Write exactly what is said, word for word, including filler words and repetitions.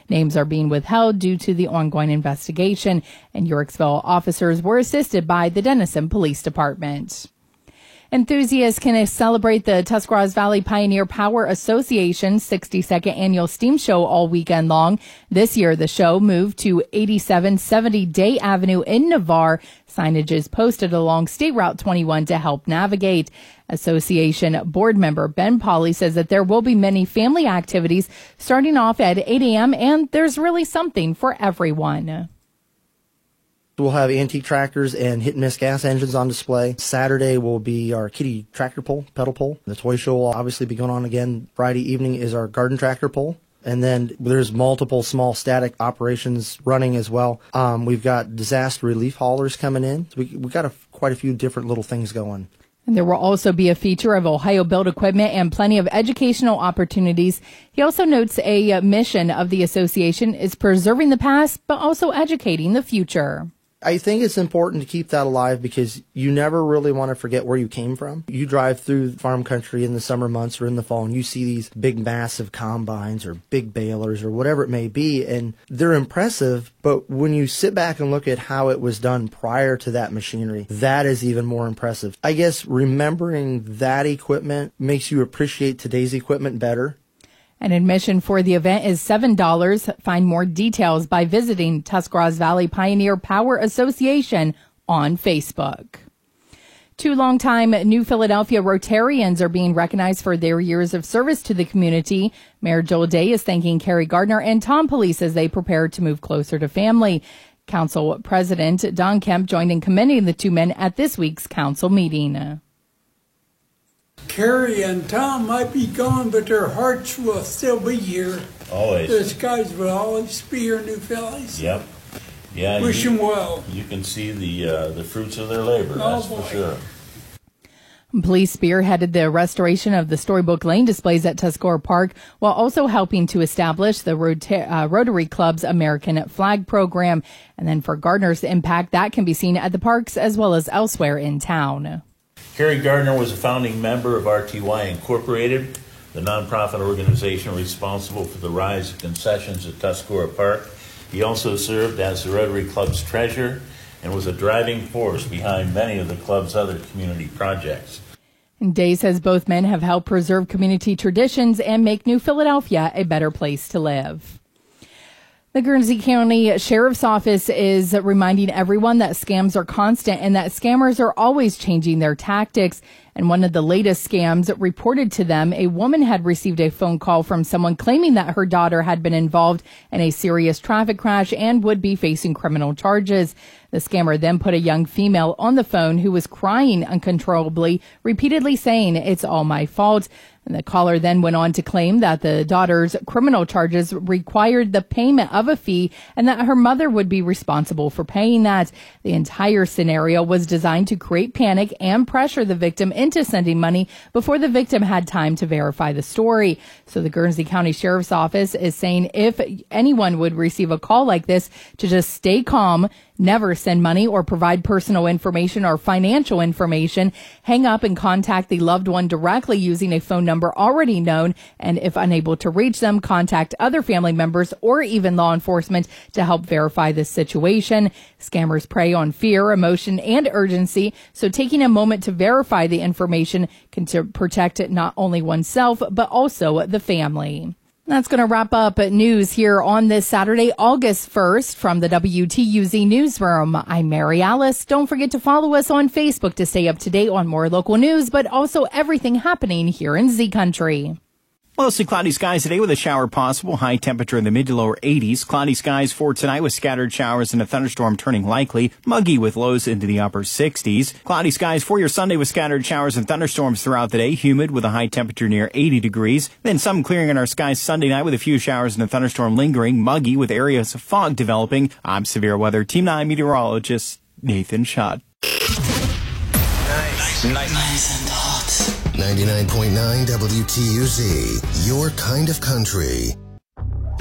Names are being withheld due to the ongoing investigation, and Yorksville officers were assisted by the Denison Police Department. Enthusiasts can celebrate the Tuscarawas Valley Pioneer Power Association's sixty-second annual steam show all weekend long. This year, the show moved to eighty-seven seventy Day Avenue in Navarre. Signage is posted along State Route twenty-one to help navigate. Association board member Ben Pauley says that there will be many family activities starting off at eight a.m. and there's really something for everyone. We'll have antique tractors and hit-and-miss gas engines on display. Saturday will be our kiddie tractor pull, pedal pull. The toy show will obviously be going on again. Friday evening is our garden tractor pull. And then there's multiple small static operations running as well. Um, we've got disaster relief haulers coming in. So we, we've got a, quite a few different little things going. And there will also be a feature of Ohio-built equipment and plenty of educational opportunities. He also notes a mission of the association is preserving the past, but also educating the future. I think it's important to keep that alive because you never really want to forget where you came from. You drive through farm country in the summer months or in the fall and you see these big massive combines or big balers or whatever it may be, and they're impressive, but when you sit back and look at how it was done prior to that machinery, that is even more impressive. I guess remembering that equipment makes you appreciate today's equipment better. An admission for the event is seven dollars. Find more details by visiting Tuscarawas Valley Pioneer Power Association on Facebook. Two longtime New Philadelphia Rotarians are being recognized for their years of service to the community. Mayor Joel Day is thanking Carrie Gardner and Tom Police as they prepare to move closer to family. Council President Don Kemp joined in commending the two men at this week's council meeting. Carrie and Tom might be gone, but their hearts will still be here. Always. Those guys will always be here, New Phillies. Yep. Yeah. Wish you, them well. You can see the uh, the fruits of their labor. Oh, that's boy. for sure. Police spearheaded the restoration of the Storybook Lane displays at Tuscarora Park while also helping to establish the Rota- uh, Rotary Club's American Flag Program. And then for Gardner's impact, that can be seen at the parks as well as elsewhere in town. Carrie Gardner was a founding member of R T Y Incorporated, the nonprofit organization responsible for the rise of concessions at Tuscarora Park. He also served as the Rotary Club's treasurer and was a driving force behind many of the club's other community projects. And Day says both men have helped preserve community traditions and make New Philadelphia a better place to live. The Guernsey County Sheriff's Office is reminding everyone that scams are constant and that scammers are always changing their tactics. And one of the latest scams reported to them, a woman had received a phone call from someone claiming that her daughter had been involved in a serious traffic crash and would be facing criminal charges. The scammer then put a young female on the phone who was crying uncontrollably, repeatedly saying, "It's all my fault." And the caller then went on to claim that the daughter's criminal charges required the payment of a fee and that her mother would be responsible for paying that. The entire scenario was designed to create panic and pressure the victim into sending money before the victim had time to verify the story. So the Guernsey County Sheriff's Office is saying if anyone would receive a call like this, to just stay calm, never send money or provide personal information or financial information, hang up and contact the loved one directly using a phone number already known, and if unable to reach them, contact other family members or even law enforcement to help verify this situation. Scammers prey on fear, emotion, and urgency, so taking a moment to verify the information can to protect not only oneself, but also the family. That's going to wrap up news here on this Saturday, August first, from the W T U Z Newsroom. I'm Mary Alice. Don't forget to follow us on Facebook to stay up to date on more local news, but also everything happening here in Z Country. Mostly cloudy skies today with a shower possible. High temperature in the mid to lower eighties. Cloudy skies for tonight with scattered showers and a thunderstorm turning likely. Muggy with lows into the upper sixties. Cloudy skies for your Sunday with scattered showers and thunderstorms throughout the day. Humid with a high temperature near eighty degrees. Then some clearing in our skies Sunday night with a few showers and a thunderstorm lingering. Muggy with areas of fog developing. I'm Severe Weather Team nine meteorologist Nathan Schott. Nice. Nice. Nice and hot. ninety-nine point nine W T U Z, your kind of country.